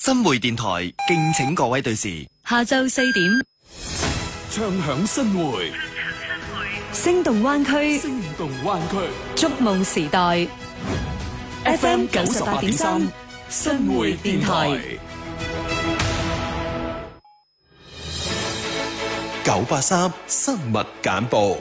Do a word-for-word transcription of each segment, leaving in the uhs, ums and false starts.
新媒電台敬請各位對時。 下晝四點， 暢享新會， 聲動灣區， 聲動灣區， 觸夢時代。F M 九十八點三，新會電台。 九八三新聞簡報。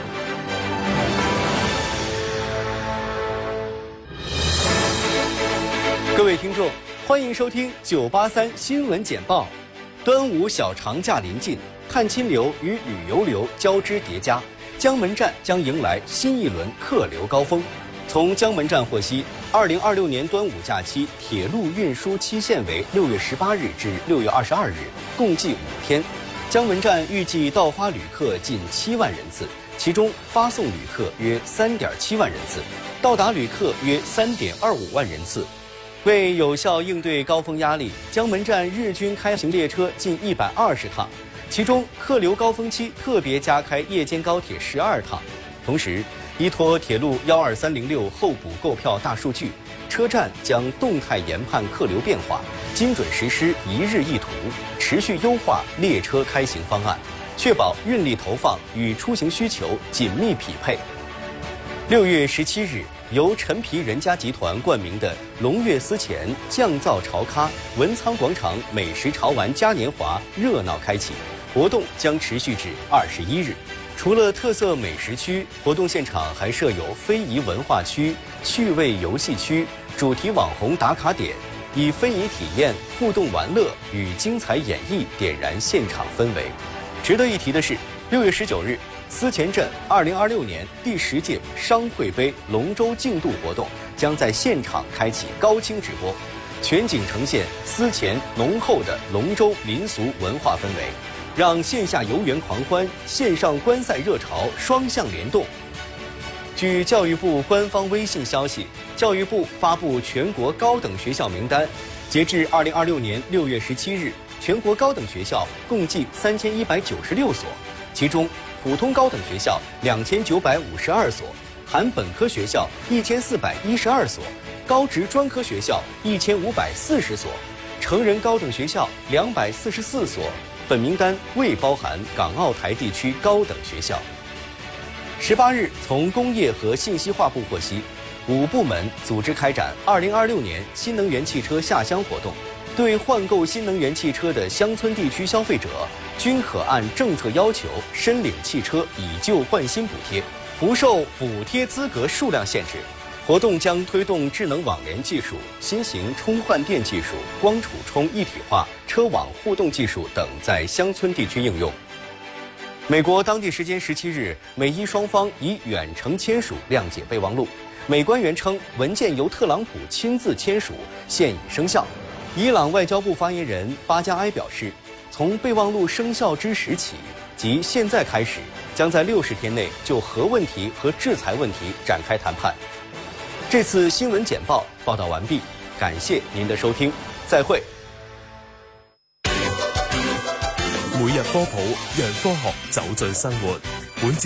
各位聽眾，歡迎收聽九八三新聞簡報。端午小長假臨近，探親流與旅遊流交織疊加，江門站將迎來新一輪客流高峰。從江門站獲悉，二零二六年端午假期鐵路運輸期限為六月十八日至六月二十二日，共計五天。江門站預計到發旅客近七萬人次，其中發送旅客約三點七萬人次，到達旅客約三點二五萬人次。為有效應對高峰壓力，江門站日均開行列車近一百二十趟，其中客流高峰期特別加開夜間高鐵十二趟。同時，依託鐵路幺二三零六候補購票大數據，車站將動態研判客流變化，精準實施一日一途，持續優化列車開行方案，確保運力投放與出行需求緊密匹配。六月十七日，由陳皮人家集團冠名的龍悅思前醬造潮咖文倉廣場美食潮玩嘉年華熱鬧開啟，活動將持續至二十一日。除了特色美食區，活動現場還設有非遺文化區、趣味遊戲區、主題網紅打卡點，以非遺體驗、互動玩樂與精彩演繹點燃現場氛圍。值得一提的是，六月十九日，思前鎮二零二六年第十屆商會杯龍舟競渡活動將在現場開啟高清直播，全景呈現思前濃厚的龍舟民俗文化氛圍，讓線下遊園狂歡、線上觀賽熱潮雙向聯動。據教育部官方微信消息，教育部發布全國高等學校名單，截至二零二六年六月十七日，全國高等學校共計三千一百九十六所，其中普通高等學校兩千九百五十二所，含本科學校一千四百一十二所，高職專科學校一千五百四十所，成人高等學校兩百四十四所。本名单未包含港澳台地區高等學校。十八日，從工業和信息化部獲悉，五部門組織開展二零二六年新能源汽車下鄉活動，對換購新能源汽車的鄉村地區消費者，均可按政策要求申領汽車以舊換新補貼，不受補貼資格數量限制。活動將推動智能網聯技術、新型充換電技術、光儲充一體化、車網互動技術等在鄉村地區應用。美國當地時間十七日，美伊雙方以遠程簽署諒解備忘錄。美官員稱，文件由特朗普親自簽署，現已生效。伊朗外交部發言人巴加埃表示，從備忘錄生效之時起，即現在開始，將在六十天內就核問題和制裁問題展開談判。這次新聞簡報報道完畢，感謝您的收聽，再會。 每日科普，讓科學走進生活。本